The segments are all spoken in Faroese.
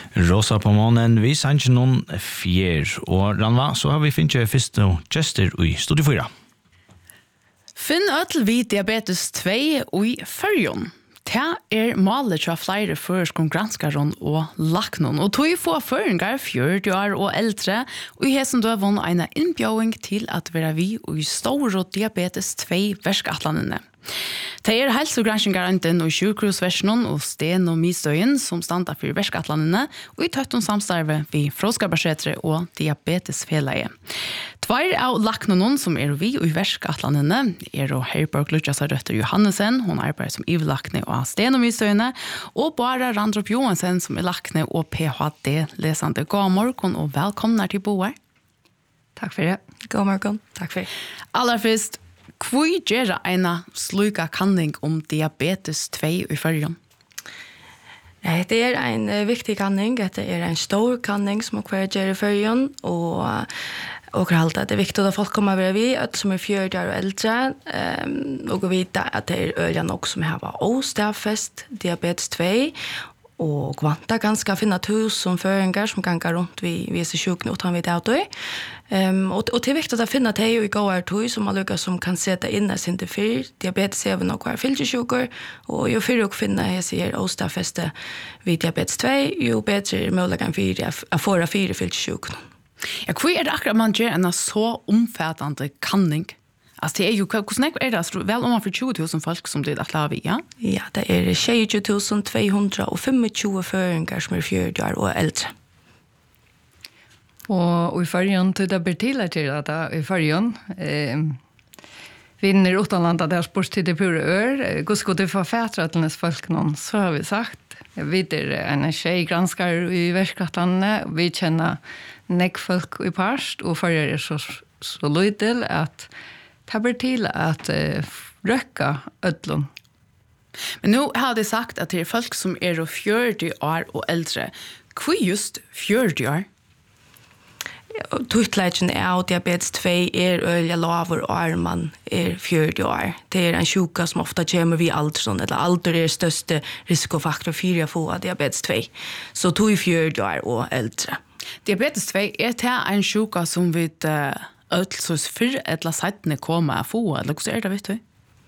Rosa på månen, vi sannsjer noen fjer, og Ranva, så har vi finnet først og gestur i Studio 4. Finn ødel vi diabetes 2 i Førjon. Det målet til flere først konkurranskaron og laknon, og tog få føringer 40 år og eldre, og i hessen døvån en innbjøring til at være vi i stor diabetes 2 verskatlandene. Det helsegransjengaranten og sjukhusversjonen og sten og mistøyen som standa for verskatlandene, og i tøtten samstarve vi Fråskabarsetre og diabetesfelaget. Tvær av laknonen som vi i verskatlandene Herborg Lutsjasa Røtter Johannesen, hun arbeider som ivlakne og sten og mistøyene, og Bara Randrup Johansen som lakne og PhD-lesende. God morgen og velkommen til Boer. Takk for det. God morgen. Takk for det. Aller først, hvor gjør en sluka kanning om diabetes 2 i Førjon? Det en viktig kanning. Det en stor kanning som hver gjør i Førjon, og alt det viktig at folk kommer over vi, at som 40 år og eldre, og vite at det øyne nok som har ostafest diabetes 2, og kvanta ganska finna hus som føringar som gangar rundt vi visse sjukene utan vi det og det viktigt att finna det i gåar tog som man lyckas som kan sätta in sin till fyr. Diabetes är nog kvar filtersjukor och ju fyr och finna jag ser ostafeste vid diabetes 2 ju bättre möjligheten för att få 4 filtersjukor. Ja, hur det akkurat man gör en så omfattande kanning? Alltså det ju hvordan det väl om man för 20 000 folk som det att lava ja? Ja, det 20 225 føringar som 40 år och äldre. Og i Førjon til det blir til at i Førjon vinner utenlandet der spørst til det pure ør. Hvordan skal det få fætrettenes folk noen? Så har vi sagt. Vi en tjej granskar i verskattene. Vi kjenner nekkfolk i parst, og Førjer så lydel at det blir til at røkka ødlån. Men nu har de sagt at det folk som 40 år og eldre. Hvor just 40 år? Tutleggen av diabetes 2 øyla laver og man 40 år. Det en sjuka som ofta kommer vid alder, eller alder største risikofaktor for å få diabetes 2. Så 40 år og eldre. Diabetes 2 det en sjuka som vi ødelsos før eller settene kommer å få, eller hvordan det vet du?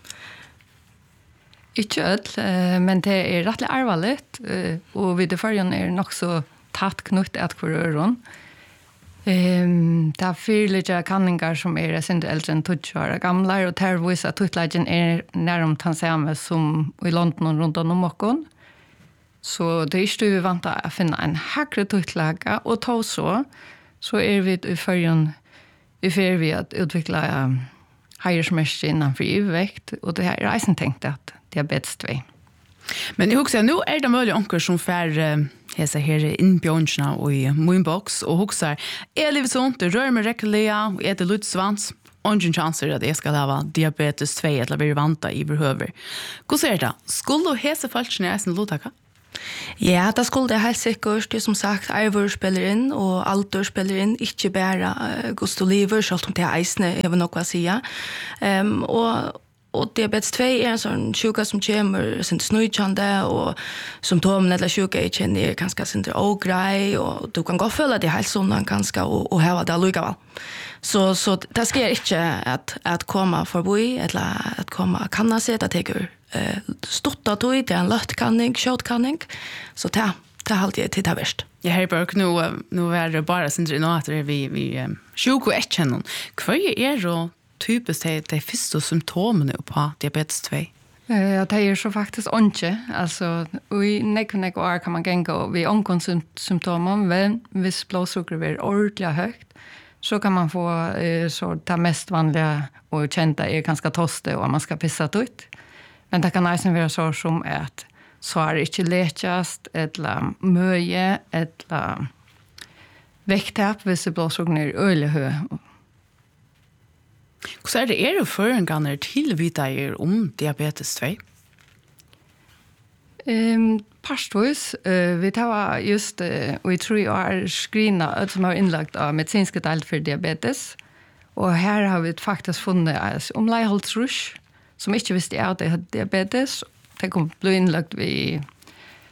Ikke ødel, men det rettelig arvaligt, og vid det Førjon nok så tatt knutt et hver øron. Det 4 kanningar som sin eldre enn 20 år gamla, og det viser at tutleggen nærmere den samme som i London og rundt om åkken. Så det ikke vi vant å finne en hakre tutlegge, og ta så vi i Førjon i ferie vi at utvikle heiersmørste innenfor ivevekt, og det reisen tenkte at diabetes 2. Men jeg husker, nå det mulig onker som får hese her innbjørnsene og i Moonbox, og husker, livet sånt, det rør meg rekkelige, og det litt svans, og ingen chanser at jeg skal ha diabetes 2, eller bli vant i behøver. Hvordan det? Skulle du hese falskene i sin lovtaket? Ja, det skulle det helt sikkert. Det som sagt, arver spiller inn, og alder spiller inn, ikke bare hvordan du lever, selv om det eisene, jeg vil nok hva si. Og diabetes 2 en sånn sjuka som kommer sin snøykjande, og symptomen eller sjuka jeg kjenner ganske sin grei, og du kan gå føle det helt sånn ganske, og heva det likevel. Så det skal ikke at komme forbi, eller at komme kanna seg, det teker stort av det en løttkanning, kjøttkanning, så det halte jeg til det verst. Ja, Herborg, nå det bare sin innovater vi sjuka og kjenner. Hva og typiskt de första symptomen på diabetes 2? Ja, det så faktiskt inte. Alltså, i nek år kan man gänga vid omkonsymptomer, men hvis blodsukkeret blir ordentligt högt, så kan man få så det mest vanliga och kända ganska toste och man ska pissa ut. Men det kan också vara så som att så inte lättast, eller möje, eller vekttapp hvis blodsukkeret öle hög. Hvordan det føringar til videre om diabetes 2? Parstvis, vi tar just, og jeg tror jeg screena som har innlagt av medisinske del for diabetes, og her har vi faktisk funnet om leiholdsrush, som ikke visste at de hadde diabetes. Det kom bli innlagt ved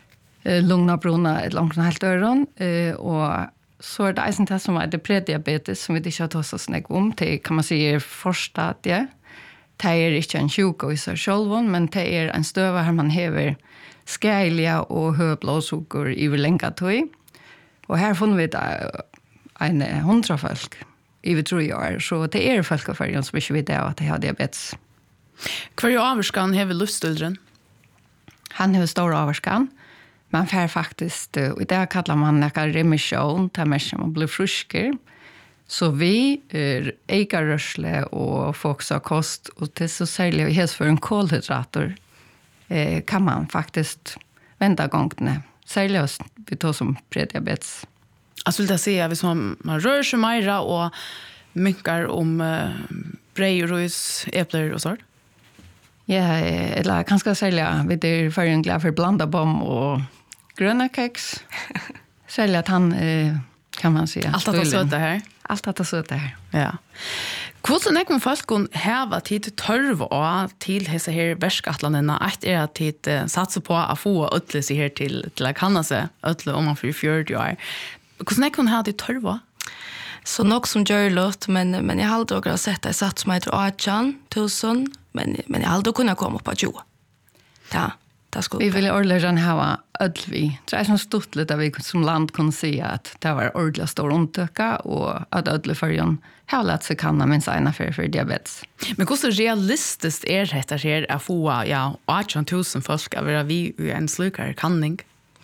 lugna bruna ett långt helt öron och så är det eisen det som är det prediabetes som vi inte har tagit så snägg om det kan man säga förstadie. Det är inte en sjuka i sig själv men det är en stöva här man häver skäliga och hög blodsocker i länka tog. Och här får vi en 100 folk i 3 år så det är folk av färgen som inte vet att det har diabetes. Hver är avskan har vi lustildren? Han har stor avskan. Man får faktiskt, och det kallar man en remission, där man blir friskare. Så vi äger rörsle och folk har kost, och det är så särskilt helst för en kolhydrator kan man faktiskt vända gången. Särskilt vi tar som prediabetes. Alltså vill jag säga, hvis man rör sig mer och mycket om brej och rös, äppler och sånt? Ja, eller kanske sälja vid det för en glad för blanda bom och gröna kex. Sälja att han kan man säga. Allt att så det här. Allt att så det här. Ja. Hvordan kan folk hava tid tørv og til hese her verskattlandene at at tid satser på å få øtle seg her til å kanna seg øtle om man får 40 år. Hvordan kan ha tid tørv? Så nok som gjør låt, men jeg hadde også sett en sats som heter 18.000, men jeg hadde kunna komme på 20. Ja, det skulle vi ville ordentlig ha ødlvi. Det er sånn stort litt at vi som land kunne si at det var ordentlig stor omtøkka, og at ødlefølgen har lett seg kanna minst ena for diabetes. Men hvordan realistisk dette her å få 18.000 folk å være vi i en slukere kanning?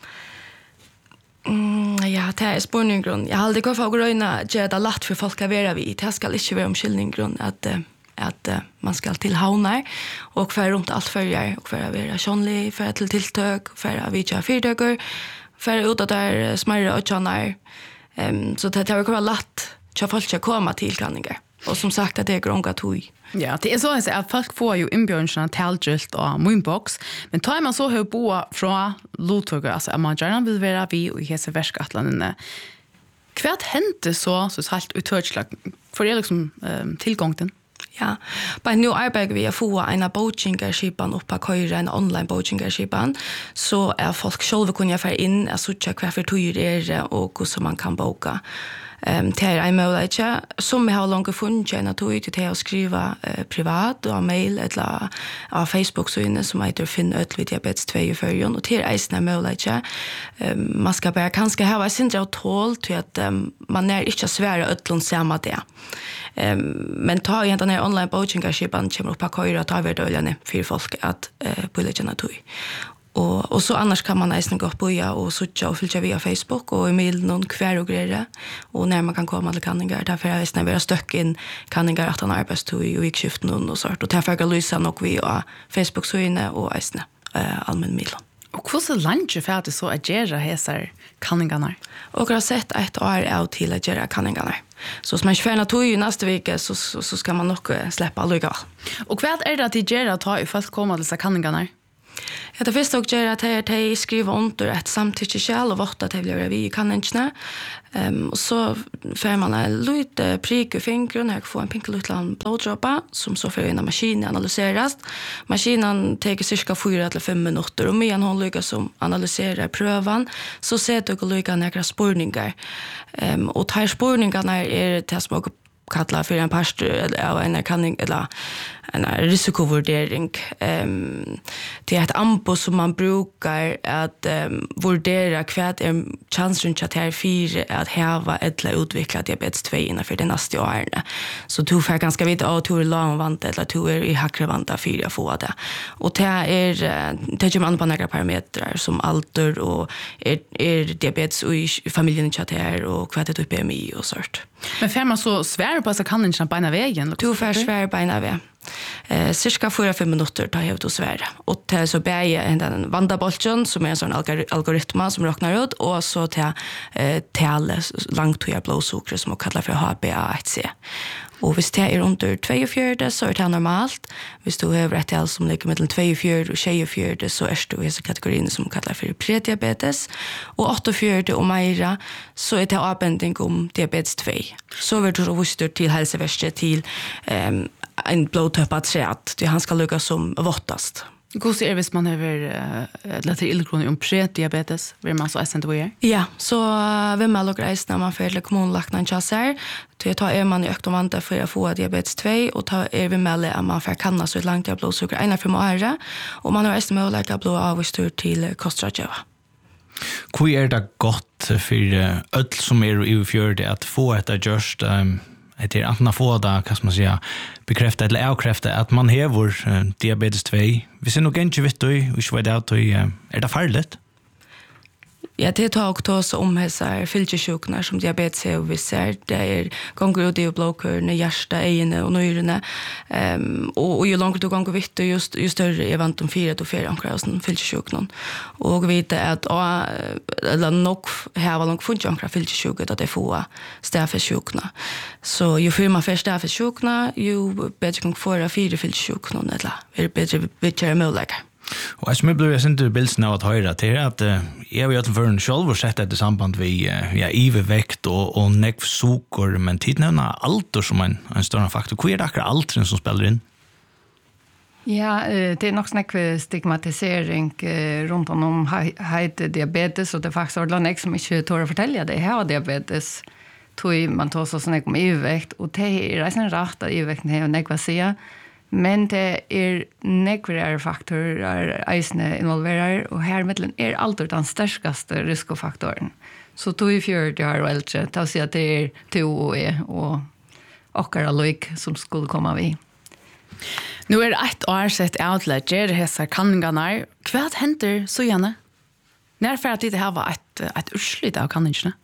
Ja, det er spørningsgrunn. Jeg har aldri gått for å grøyne gjøre det lett for folk å være vi. Det skal ikke være omkyldningsgrunn at man skal til havner og føre rundt alt førjer og føre være kjønnelig, føre til tiltøk, føre vidtja fyrtøkker, føre ut av der smerre og kjønner. Så det har vært lett til folk å komme til kanninger. Og som sagt, at det er grunga tog. Ja, det er så at folk får jo innbjørnsene talgilt og moonbox, men tar man så høy bo fra lotøkker, altså at man gjerne vil være vi og i hese verskattlandene. Hva hendte så helt utørslag? For det er liksom tilgången? Ja, bare nå arbeider vi å få en bogingerskipan oppe av køyre, en online bogingerskipan, så er folk selv kunne få inn og sørge hva for tøyer er og hvordan man kan boka. Det er en mulighet, som vi har langt funnet en tøy til å skrive privat og mail eller av Facebook-søgene som heter Finn Ødelig Diabetes 2 i førjen, og det er en mulighet. Man skal bare kanskje ha en sindre av tål til at man er ikke svære ødelen samme det. Men ta igjen denne online bogingerskipan kommer opp av køyre og ta verdøljene for folk at bøyleggen er tøy. Og så annars kan man eisen gå på og suttja og fylltja via Facebook og e-mail noen hver og greier og når man kan komme til kanningar derfor er eisen være støkk inn kanningar at han arbeidstog og gikk skiften noen og sånt og derfor kan lysa nok vi av Facebook-søgene og eisen allmenn middelen. Og hvordan langt er det så at gjøre hese kanningarna? Og jeg har sett et år av til å gjøre kanningarna. Så hvis man ikke fjerner tog i neste vike, så skal man nok slippe allikevel. Og hva er det at de gjør at folk kommer til disse kanningarna? Ja, det første jeg gjør at jeg skriver under et samtidig selv og vått at jeg blir vi i kanningene. Og så får man en lite prik i fingeren, jeg får en pinkelutland bloddroppa, som så får inn av maskinen analyseres. Maskinen tar cirka 4 eller 5 minutter, og medan hun lykkes som analyserer prøven, så ser du ikke lykkes noen spurninger. Og de spurningene er til som jeg kallar för en pastor av en kanning eller en risikovurdering. Det är ett ambo som man brukar att vurdera kvad är chansen att här fyra att häva eller utveckla diabetes 2 innanför det nästa året. Så du får ganska vita att du är långvant eller du är i hackrevanta fyra få det. Och det är man på några parametrar som alter och är diabetes och i familjen chatter och kvad är BMI och sånt. Men får man så svär på så kan inte beina vägen? Du får svär beina vägen. Cirka 4-5 minutter tar jag ut och svära. Och det är så bäger en vandabolchen som är en sån algoritma som räknar ut och så till tale långtøya blodsocker som man kallar för HbA1c. Och hvis det är under 2,4 så är det normalt. Hvis du har ett tal som ligger mellan 2,4 och 6,4 så är du i så kategorin som kallar för prediabetes. Och 8,4 och mera så är det avbändning om diabetes 2. Så vill du visst till hälsoverket till en blodtöppat träd. Det han ska lyckas som våttast. Hur ser hvis man har lite illgrund om prediabetes, vill man så SNTV? Ja, så vill man lukka reis när man får kommunlagt en chassar. Då tar man i öktomvanta för att få diabetes 2 och tar vi med att man får kanna så ett långt blodsocker 1,5 år och man har ästå möjlighet blod avstur till kostrådgivare. Hur det gott för öll som i fjörde att få ett just det är antingen få det, kan man säga, bekräfta eller avkräfta att man har diabetes 2. Vi ser nog inte vet du, och vad det är det farligt? Ja, det tar också om hälsar filtersjuknar som diabetes och vi ser det är gånger ut i blodkörna, hjärta, ögonen och nyrorna. Och ju längre du gånger vitt och ju större är vant om 4 till 4 ankrar som filtersjuknar. Och vi vet att eller nog här var långt funnit ankrar filtersjuknar att det får stäfesjuknar. Så ju fler man får stäfesjuknar, ju bättre kan få 4 filtersjuknar eller är det bättre möjligheter. Och jag som blir inte bilden av att höra till att jag vet för en själv och sett det i samband med övervikt och nekv socker, men tid nämna alter som en större faktor. Hur är det akkurat altern som spelar in? Ja, det är nog snäck stigmatisering runt om diabetes och det är faktiskt ordentligt som inte tål att förtälja det här diabetes. Man tar så snäck om övervikt och det är en rätt att övervikten är nekva säga. Men det är nekvärare faktorer eisne involverar och här mittlen är alltid den starkaste riskofaktorn. Så tog i 40 år och äldre, det vill säga att det är TOE och åkara lojk som skulle komma vid. Nu är det ett år sett outlägger hessa kanningarna. Vad händer så gärna? När för att det här var ett urslut av kanningarna?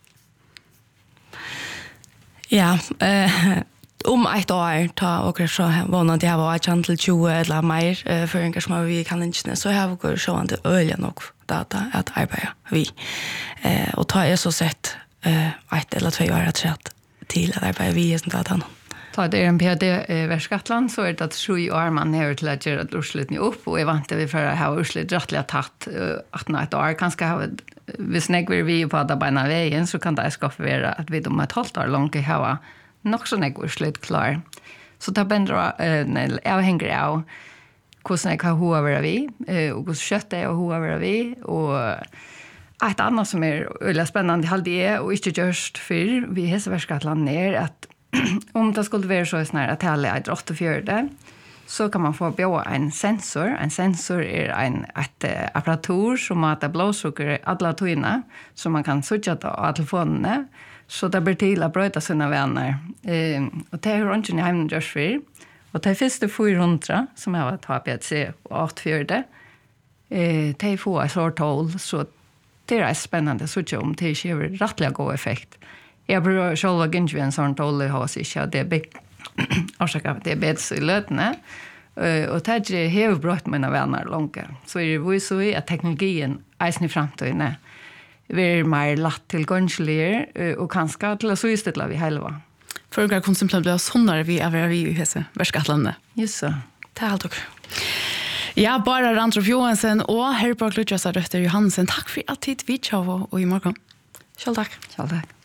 Ja, om ett år ta och så vanligt jag var chans till 20 eller mer för en som vi kan inte så har vi så att öliga nog data att arbeta vi och ta är så sett ett eller 2 år att till att arbeta vi sånt datan. Ta det en PD Västgötland så är det att 7 år man har till att göra utslutning upp och är vant vi för att ha utslut rättliga tatt att ett år kanske ha hvis vi på att bana vägen så kan det skaffa vara att vi ett halvt år långt ha nog så nekvar slut klar. Så det bändrar avhänger av hvordan jeg har hova vi och hvordan kjøtt jeg har hova vi och ett annat som väldigt spännande halvdje är och inte just för vi hälsoverskatland ner att om det skulle vara så snart att alla är 84 så kan man få bjå en sensor. En sensor är ett apparatur som matar blodsocker alla tøyna som man kan söka av telefonerna. Så det blir till att bröta sina vänner. Och det är runt i hemmen görs för. Och det är första 400 som jag har tagit sig och 84. Det får ett sort håll. Så det är spännande så om det ger rättliga god effekt. Jag brukar själva inte en sån håll i hos sig. Det är diabetes i lötene. Och det är helt brott mina vänner långt. Så är det så att teknologin är i framtiden. Vi är mer latt till gångsligare och kanske till att så istället vi själva. För kom simpelt bli sånare vi är vi i hese Västgötland. Just så. Det är allt okej. Ja, bara Randrup Johansen och Herborg Ludvigsen Rötter Johansen. Tack för att tid vi tjava och i morgon. Själv tack. Själv tack.